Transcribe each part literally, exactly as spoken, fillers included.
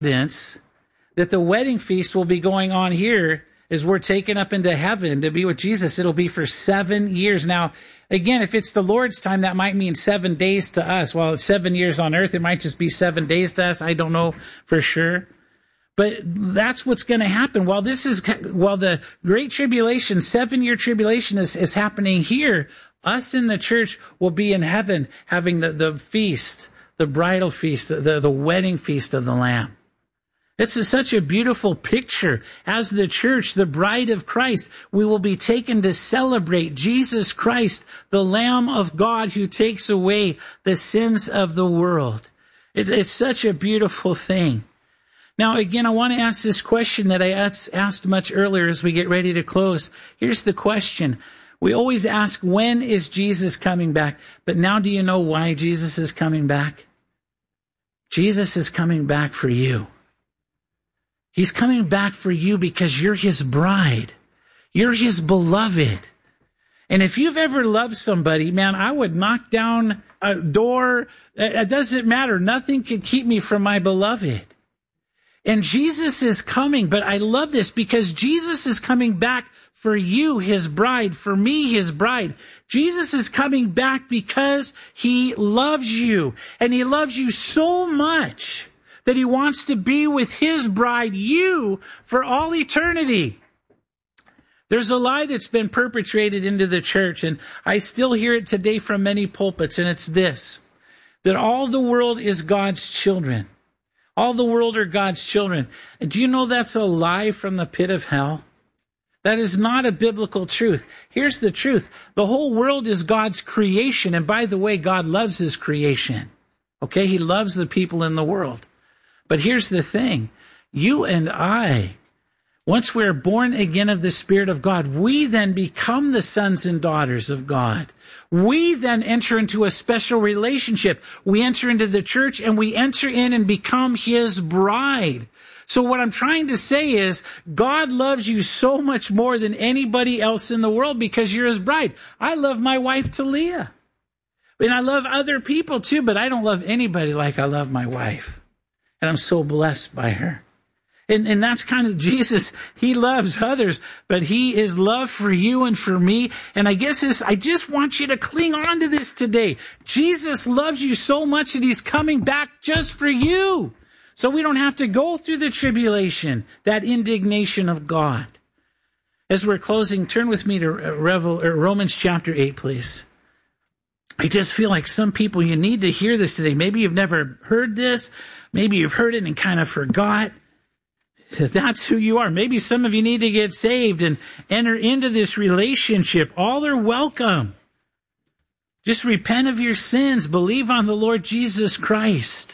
that the wedding feast will be going on here as we're taken up into heaven to be with Jesus. It'll be for seven years. Now, again, if it's the Lord's time, that might mean seven days to us. While it's seven years on earth, it might just be seven days to us. I don't know for sure. But that's what's going to happen. While this is, while the Great Tribulation, seven-year tribulation is, is happening here, us in the church will be in heaven having the, the feast, the bridal feast, the, the, the wedding feast of the Lamb. It's a, such a beautiful picture. As the church, the bride of Christ, we will be taken to celebrate Jesus Christ, the Lamb of God who takes away the sins of the world. It's, it's such a beautiful thing. Now, again, I want to ask this question that I asked, asked much earlier as we get ready to close. Here's the question. We always ask, when is Jesus coming back? But now do you know why Jesus is coming back? Jesus is coming back for you. He's coming back for you because you're his bride. You're his beloved. And if you've ever loved somebody, man, I would knock down a door. It doesn't matter. Nothing can keep me from my beloved. And Jesus is coming, but I love this because Jesus is coming back for you, his bride, for me, his bride. Jesus is coming back because he loves you, and he loves you so much that he wants to be with his bride, you, for all eternity. There's a lie that's been perpetrated into the church, and I still hear it today from many pulpits, and it's this, that all the world is God's children. All the world are God's children. And do you know that's a lie from the pit of hell? That is not a biblical truth. Here's the truth. The whole world is God's creation. And by the way, God loves his creation. Okay? He loves the people in the world. But here's the thing. You and I, once we're born again of the Spirit of God, we then become the sons and daughters of God. We then enter into a special relationship. We enter into the church and we enter in and become his bride. So what I'm trying to say is God loves you so much more than anybody else in the world because you're his bride. I love my wife, Talia. And I love other people too, but I don't love anybody like I love my wife. And I'm so blessed by her. And, and that's kind of Jesus. He loves others, but he is love for you and for me. And I guess this, I just want you to cling on to this today. Jesus loves you so much that he's coming back just for you. So we don't have to go through the tribulation, that indignation of God. As we're closing, turn with me to Revel, or Romans chapter eight, please. I just feel like some people, you need to hear this today. Maybe you've never heard this. Maybe you've heard it and kind of forgot. That's who you are. Maybe some of you need to get saved and enter into this relationship. All are welcome. Just repent of your sins. Believe on the Lord Jesus Christ.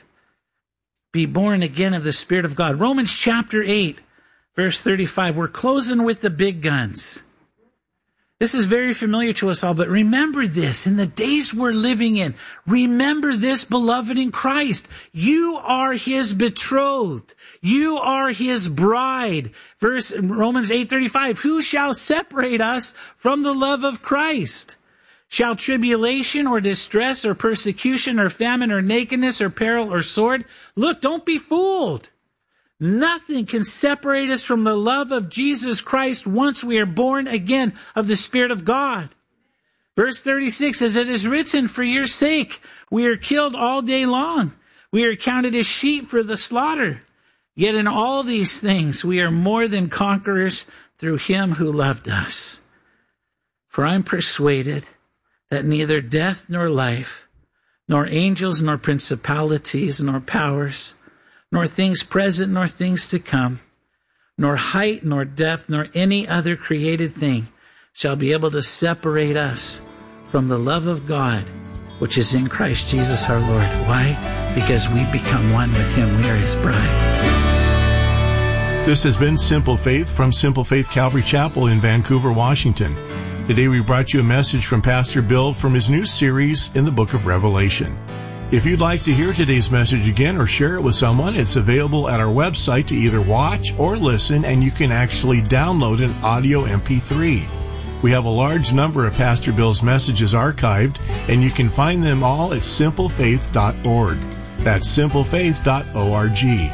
Be born again of the Spirit of God. Romans chapter eight, verse thirty-five. We're closing with the big guns. This is very familiar to us all, but remember this in the days we're living in. Remember this, beloved in Christ. You are his betrothed. You are his bride. Verse Romans eight thirty-five. Who shall separate us from the love of Christ? Shall tribulation or distress or persecution or famine or nakedness or peril or sword? Look, don't be fooled. Nothing can separate us from the love of Jesus Christ once we are born again of the Spirit of God. Verse thirty-six, as it is written, for your sake we are killed all day long. We are counted as sheep for the slaughter. Yet in all these things we are more than conquerors through him who loved us. For I'm persuaded that neither death nor life, nor angels nor principalities nor powers, nor things present, nor things to come, nor height, nor depth, nor any other created thing shall be able to separate us from the love of God, which is in Christ Jesus our Lord. Why? Because we become one with him. We are his bride. This has been Simple Faith from Simple Faith Calvary Chapel in Vancouver, Washington. Today we brought you a message from Pastor Bill from his new series in the book of Revelation. If you'd like to hear today's message again or share it with someone, it's available at our website to either watch or listen, and you can actually download an audio M P three. We have a large number of Pastor Bill's messages archived, and you can find them all at simple faith dot org. That's simple faith dot org.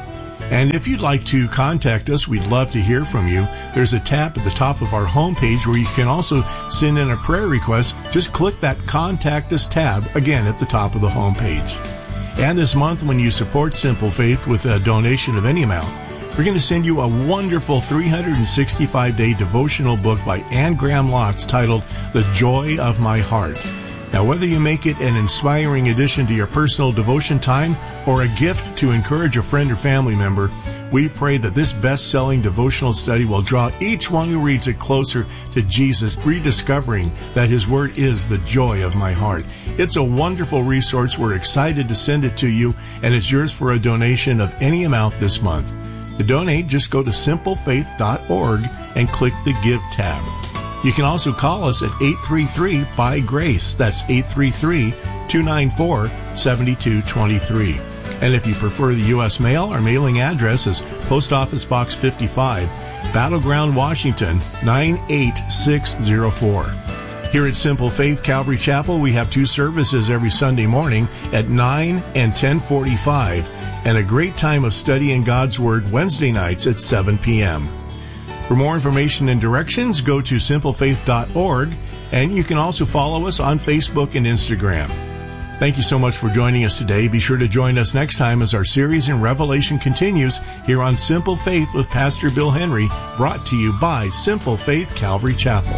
And if you'd like to contact us, we'd love to hear from you. There's a tab at the top of our homepage where you can also send in a prayer request. Just click that Contact Us tab, again, at the top of the homepage. And this month, when you support Simple Faith with a donation of any amount, we're going to send you a wonderful three hundred sixty-five day devotional book by Anne Graham Lotz titled The Joy of My Heart. Now, whether you make it an inspiring addition to your personal devotion time or a gift to encourage a friend or family member, we pray that this best-selling devotional study will draw each one who reads it closer to Jesus, rediscovering that His Word is the joy of my heart. It's a wonderful resource. We're excited to send it to you, and it's yours for a donation of any amount this month. To donate, just go to simple faith dot org and click the Give tab. You can also call us at eight three three, B Y, GRACE. That's eight three three, two nine four, seven two two three. And if you prefer the U S mail, our mailing address is Post Office Box fifty-five, Battleground, Washington, nine eight six zero four. Here at Simple Faith Calvary Chapel, we have two services every Sunday morning at nine and ten forty-five, and a great time of studying God's Word Wednesday nights at seven p.m. For more information and directions, go to simple faith dot org, and you can also follow us on Facebook and Instagram. Thank you so much for joining us today. Be sure to join us next time as our series in Revelation continues here on Simple Faith with Pastor Bill Henry, brought to you by Simple Faith Calvary Chapel.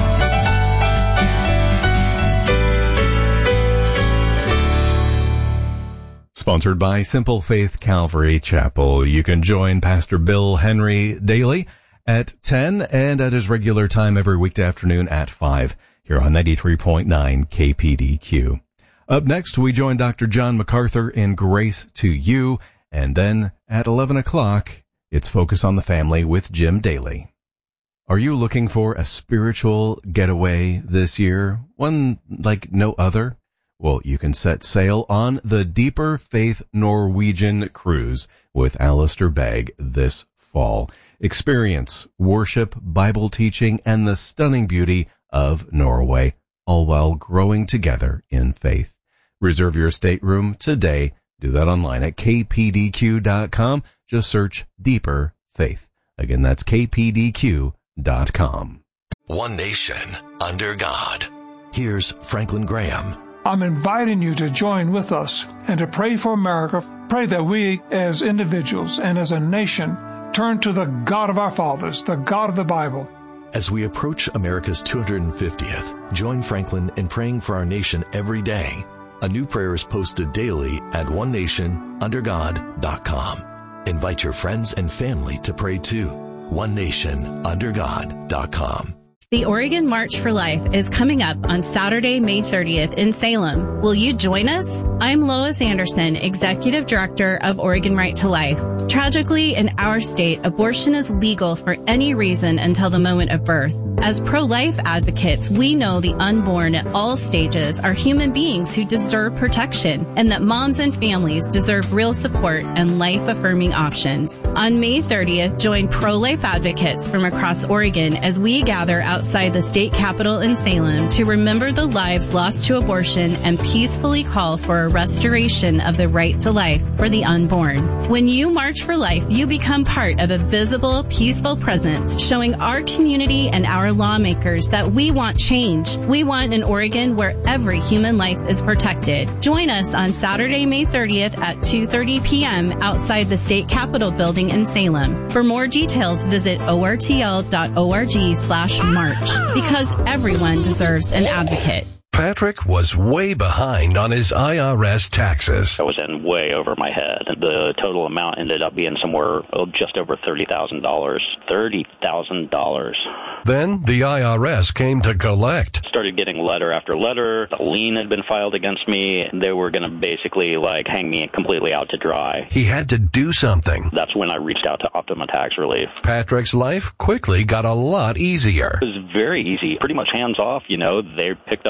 Sponsored by Simple Faith Calvary Chapel. You can join Pastor Bill Henry daily at ten and at his regular time every weekday afternoon at five here on ninety-three point nine K P D Q. Up next, we join Doctor John MacArthur in Grace to You, and then at eleven o'clock, it's Focus on the Family with Jim Daly. Are you looking for a spiritual getaway this year? One like no other? Well, you can set sail on the Deeper Faith Norwegian Cruise with Alistair Begg this fall. Experience worship, Bible teaching, and the stunning beauty of Norway, all while growing together in faith. Reserve your stateroom today. Do that online at k p d q dot com. Just search Deeper Faith. Again, that's k p d q dot com. One nation under God. Here's Franklin Graham. I'm inviting you to join with us and to pray for America. Pray that we as individuals and as a nation turn to the God of our fathers, the God of the Bible. As we approach America's two hundred fiftieth, join Franklin in praying for our nation every day. A new prayer is posted daily at one nation under god dot com. Invite your friends and family to pray too. one nation under god dot com. The Oregon March for Life is coming up on Saturday, May thirtieth in Salem. Will you join us? I'm Lois Anderson, Executive Director of Oregon Right to Life. Tragically, in our state, abortion is legal for any reason until the moment of birth. As pro-life advocates, we know the unborn at all stages are human beings who deserve protection, and that moms and families deserve real support and life-affirming options. On May thirtieth, join pro-life advocates from across Oregon as we gather outside the state capitol in Salem to remember the lives lost to abortion and peacefully call for a restoration of the right to life for the unborn. When you march for life, you become part of a visible, peaceful presence showing our community and our lawmakers that we want change. We want an Oregon where every human life is protected. Join us on Saturday, May thirtieth at two thirty p.m. outside the state capitol building in Salem. For more details, visit o r t l dot org slash march, because everyone deserves an advocate. Patrick was way behind on his I R S taxes. I was in way over my head. The total amount ended up being somewhere oh, just over thirty thousand dollars. thirty thousand dollars. Then the I R S came to collect. Started getting letter after letter. The lien had been filed against me. They were going to basically like hang me completely out to dry. He had to do something. That's when I reached out to Optima Tax Relief. Patrick's life quickly got a lot easier. It was very easy. Pretty much hands off, you know. They picked up the ball and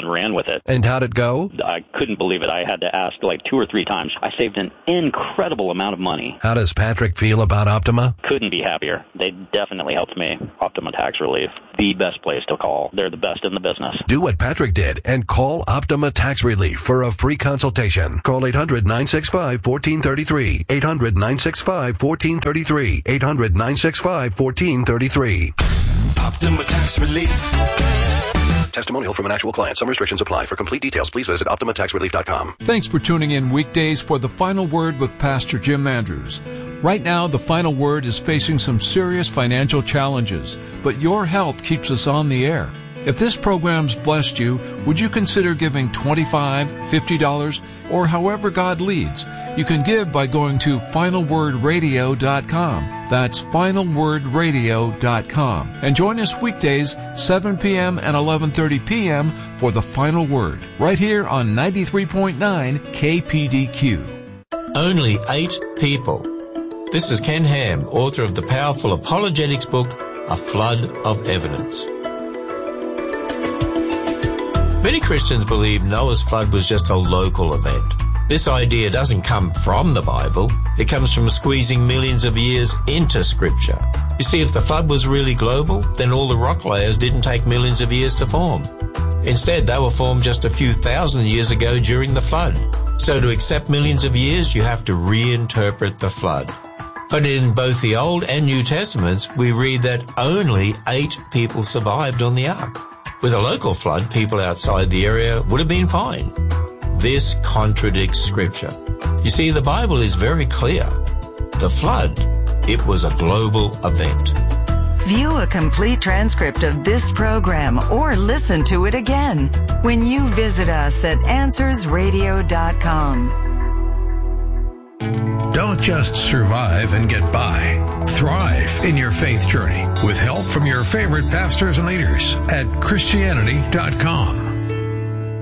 and ran with it. And how'd it go? I couldn't believe it. I had to ask like two or three times. I saved an incredible amount of money. How does Patrick feel about Optima? Couldn't be happier. They definitely helped me. Optima Tax Relief, the best place to call. They're the best in the business. Do what Patrick did and call Optima Tax Relief for a free consultation. Call eight hundred, nine six five, one four three three. eight hundred, nine six five, one four three three. eight hundred, nine six five, one four three three. Optima Tax Relief. Testimonial from an actual client. Some restrictions apply. For complete details, please visit optima tax relief dot com. Thanks for tuning in weekdays for The Final Word with Pastor Jim Andrews. Right now, The Final Word is facing some serious financial challenges, but your help keeps us on the air. If this program's blessed you, would you consider giving twenty-five dollars, fifty dollars, or however God leads? You can give by going to final word radio dot com. That's final word radio dot com. And join us weekdays, seven p.m. and eleven thirty p.m. for The Final Word, right here on ninety-three point nine K P D Q. Only eight people. This is Ken Ham, author of the powerful apologetics book, A Flood of Evidence. Many Christians believe Noah's flood was just a local event. This idea doesn't come from the Bible. It comes from squeezing millions of years into Scripture. You see, if the flood was really global, then all the rock layers didn't take millions of years to form. Instead, they were formed just a few thousand years ago during the flood. So to accept millions of years, you have to reinterpret the flood. But in both the Old and New Testaments, we read that only eight people survived on the ark. With a local flood, people outside the area would have been fine. This contradicts Scripture. You see, the Bible is very clear. The flood, it was a global event. View a complete transcript of this program or listen to it again when you visit us at answers radio dot com. Don't just survive and get by. Thrive in your faith journey with help from your favorite pastors and leaders at Christianity dot com.